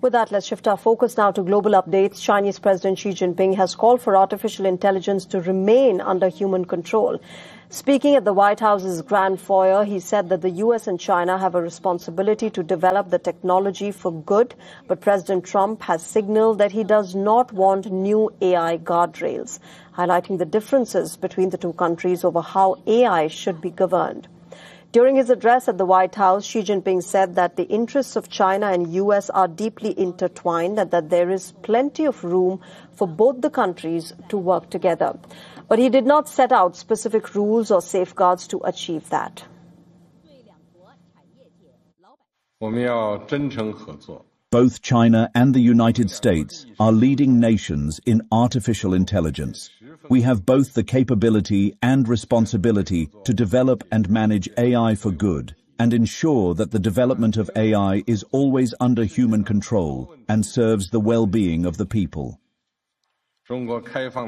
With that, let's shift our focus now to global updates. Chinese President Xi Jinping has called for artificial intelligence to remain under human control. Speaking at the White House's Grand Foyer, he said that the U.S. and China have a responsibility to develop the technology for good, but President Trump has signaled that he does not want new AI guardrails, highlighting the differences between the two countries over how AI should be governed. During his address at the White House, Xi Jinping said that the interests of China and U.S. are deeply intertwined and that there is plenty of room for both the countries to work together. But he did not set out specific rules or safeguards to achieve that. Both China and the United States are leading nations in artificial intelligence. We have both the capability and responsibility to develop and manage AI for good and ensure that the development of AI is always under human control and serves the well-being of the people. Well,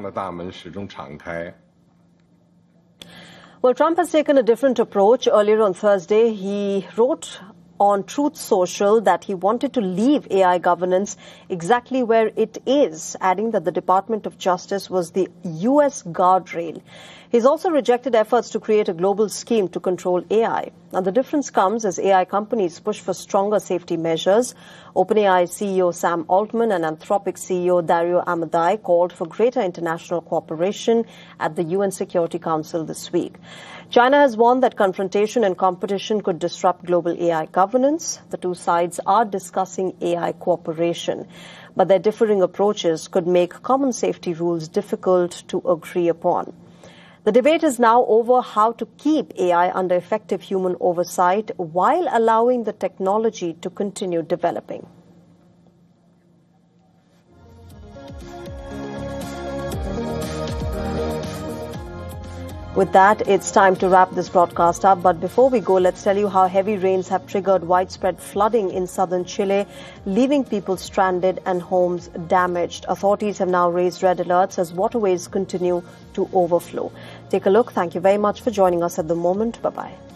Trump has taken a different approach. Earlier on Thursday, he wrote on Truth Social that he wanted to leave AI governance exactly where it is, adding that the Department of Justice was the U.S. guardrail. He's also rejected efforts to create a global scheme to control AI. Now, the difference comes as AI companies push for stronger safety measures. OpenAI CEO Sam Altman and Anthropic CEO Dario Amodei called for greater international cooperation at the UN Security Council this week. China has warned that confrontation and competition could disrupt global AI governance. The two sides are discussing AI cooperation, but their differing approaches could make common safety rules difficult to agree upon. The debate is now over how to keep AI under effective human oversight while allowing the technology to continue developing. With that, it's time to wrap this broadcast up. But before we go, let's tell you how heavy rains have triggered widespread flooding in southern Chile, leaving people stranded and homes damaged. Authorities have now raised red alerts as waterways continue to overflow. Take a look. Thank you very much for joining us at the moment. Bye-bye.